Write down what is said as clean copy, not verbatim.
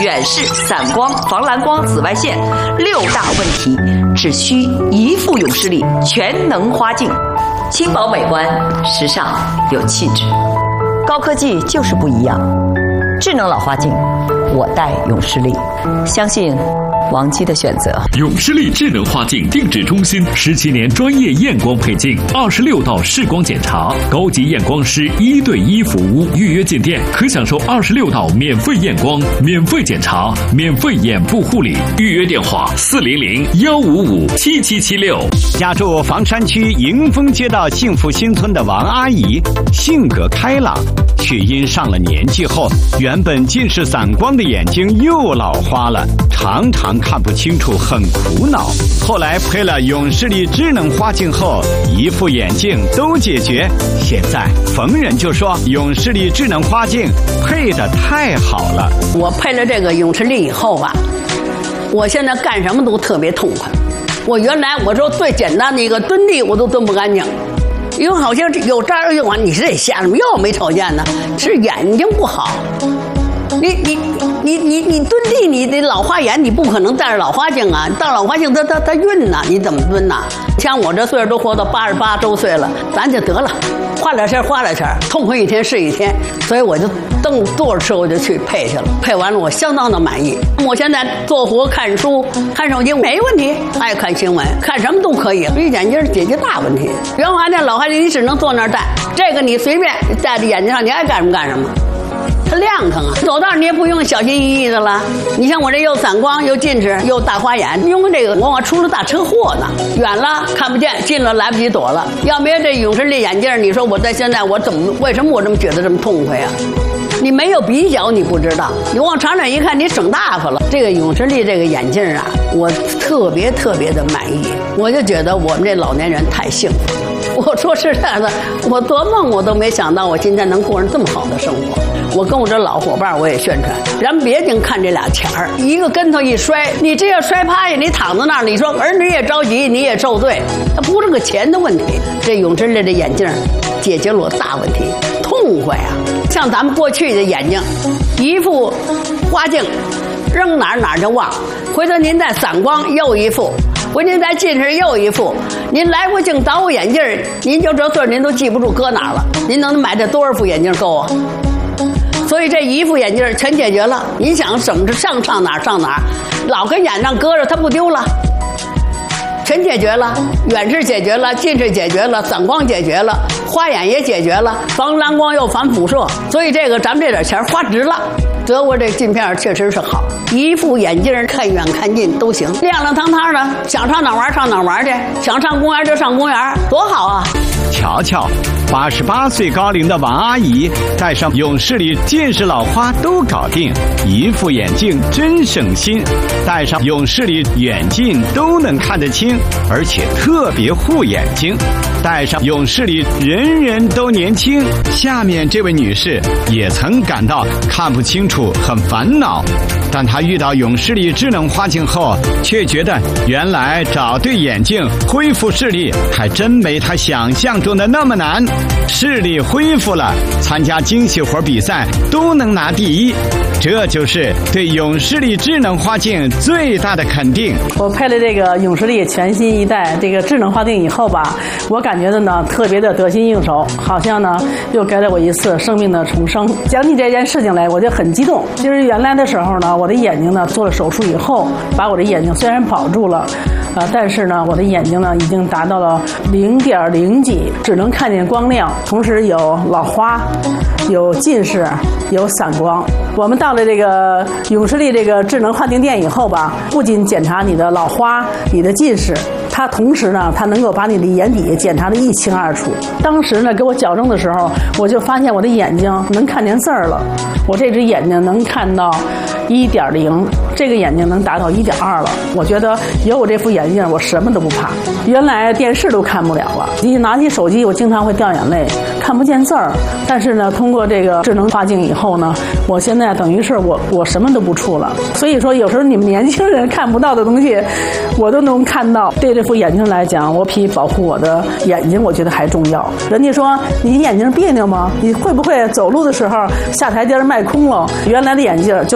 远视、散光、防蓝光、紫外线6大问题，只需一副永视力，全能花镜，轻薄美观，时尚有气质。高科技就是不一样，智能老花镜，我戴永视力，相信王姬的选择。 永视力智能花镜定制中心17年专业验光配镜，26道视光检查，高级验光师1对1服务。预约进店可享受26道免费验光、免费检查、免费眼部护理。预约电话400-155-7776。 家住房山区迎丰街道幸福新村的王阿姨，性格开朗，却因上了年纪后，原本近视散光的眼睛又老花了，常常看不清楚，很苦恼。后来配了永视力智能花镜后，一副眼镜都解决。现在逢人就说永视力智能花镜配得太好了。 我配了这个永视力以后吧，我现在干什么都特别痛快。我原来我说最简单的一个蹲地我都蹲不干净，因为好像有这儿用完，你是得瞎什么又没瞅见呢？是眼睛不好。你蹲地，你得老花眼，你不可能戴着老花镜啊！戴老花镜它晕呐，你怎么蹲呐？像我这岁数都活到88周岁了，咱就得了，花点钱，痛快一天是一天。所以我就蹬多少次我就去配去了，配完了我相当的满意。我现在做活、看书、看手机没问题，爱看新闻，看什么都可以。一眼镜解决大问题。原来那老花镜你只能坐那儿戴，这个你随便戴在眼睛上，你爱干什么干什么。它亮堂啊，走道你也不用小心翼翼的了。你像我这又散光又近视又大花眼，因为这个我出了大车祸呢，远了看不见，近了来不及躲了。要没有这永视力眼镜，你说我在现在我为什么我这么觉得这么痛快啊？你没有比较你不知道，你往长远一看你省大发了。这个永视力这个眼镜啊，我特别的满意，我就觉得我们这老年人太幸福了。我说实在的，我做梦我都没想到我今天能过上这么好的生活。我跟我这老伙伴我也宣传，咱别净看这俩钱儿，一个跟头一摔，你这要摔趴下，你躺在那儿，你说儿女也着急，你也受罪，它不是个钱的问题。这永视力的眼镜解决了我大问题，痛快啊！像咱们过去的眼睛，一副花镜，扔哪儿就忘，回头您再散光又一副。回您再近视又一副，您来过镜倒过眼镜，您就这岁您都记不住搁哪儿了。您能买这多少副眼镜够啊？所以这一副眼镜全解决了。您想怎么着上哪儿，老跟眼上搁着它不丢了，全解决了。远视解决了，近视解决了，散光解决了，花眼也解决了，防蓝光又防辐射。所以这个咱们这点钱花值了。德国这镜片确实是好，一副眼镜看远看近都行，亮亮堂堂的，想上哪玩上哪玩去，想上公园就上公园，多好啊！ 瞧瞧，88岁高龄的王阿姨戴上永视力近视老花都搞定，一副眼镜真省心，戴上永视力远近都能看得清，而且特别护眼睛。戴上永视力人人都年轻。下面这位女士也曾感到看不清楚很烦恼，但她遇到永视力智能花镜后，却觉得原来找对眼镜恢复视力还真没她想象中的那么难。视力恢复了，参加精细活比赛都能拿第一，这就是对永视力智能花镜最大的肯定。 我配了这个永视力全新一代这个智能花镜以后吧，我感觉的呢特别的得心应手，好像呢又给了我一次生命的重生。讲起这件事情来，我就很激动。就是原来的时候呢，我的眼睛呢做了手术以后，把我的眼睛虽然保住了，但是呢我的眼睛呢已经达到了0.0几，只能看见光亮，同时有老花，有近视，有散光。我们到了这个永视力这个智能花镜店以后吧，不仅检查你的老花、你的近视，它同时呢，它能够把你的眼底检查得一清二楚。当时呢，给我矫正的时候，我就发现我的眼睛能看见字儿了。我这只眼睛能看到1.0，这个眼睛能达到1.2了。我觉得有我这副眼镜，我什么都不怕。原来电视都看不了了，一拿起手机，我经常会掉眼泪，看不见字儿。但是呢，通过这个智能花镜以后呢，我现在等于是我什么都不触了。所以说，有时候你们年轻人看不到的东西，我都能看到。对这副眼镜来讲，我比保护我的眼睛，我觉得还重要。人家说你眼睛别扭吗？你会不会走路的时候下台阶迈空了？原来的眼镜就